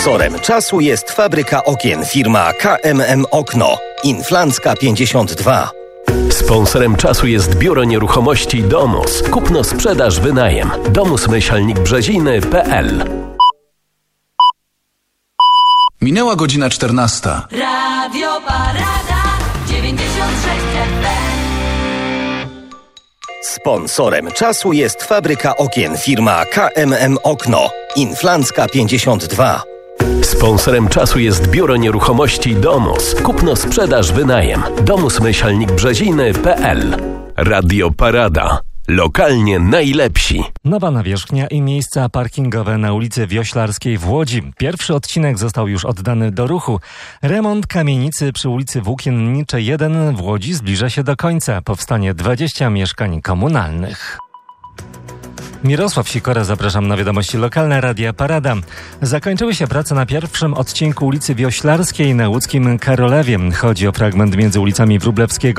Sponsorem czasu jest fabryka okien firma KMM Okno. Inflancka 52. Sponsorem czasu jest Biuro Nieruchomości Domus. Kupno, sprzedaż, wynajem. Domus-Brzeziny.pl. Minęła godzina 14. Radio Parada 96 FM. Sponsorem czasu jest fabryka okien firma KMM Okno. Inflancka 52. Sponsorem czasu jest Biuro Nieruchomości Domus. Kupno, sprzedaż, wynajem. Domus-Brzeziny.pl. Radio Parada. Lokalnie najlepsi. Nowa nawierzchnia i miejsca parkingowe na ulicy Wioślarskiej w Łodzi. Pierwszy odcinek został już oddany do ruchu. Remont kamienicy przy ulicy Włókienniczej 1 w Łodzi zbliża się do końca. Powstanie 20 mieszkań komunalnych. Mirosław Sikora, zapraszam na wiadomości lokalne Radia Parada. Zakończyły się prace na pierwszym odcinku ulicy Wioślarskiej na łódzkim Karolewie. Chodzi o fragment między ulicami Wróblewskiego